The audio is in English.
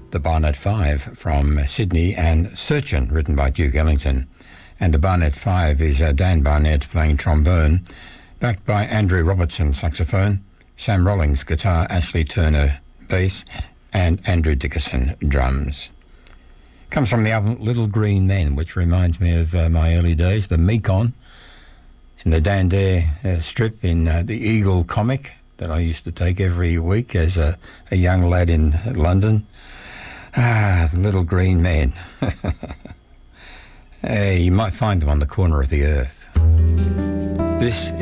The Barnett Five from Sydney, and Searchin', written by Duke Ellington. And the Barnett Five is Dan Barnett playing trombone, backed by Andrew Robertson saxophone, Sam Rollins guitar, Ashley Turner bass, and Andrew Dickerson drums. Comes from the album Little Green Men, which reminds me of my early days, the Mekong, in the Dan Dare strip in the Eagle comic that I used to take every week as a young lad in London. The Little Green Men. Hey, you might find them on the corner of the earth. This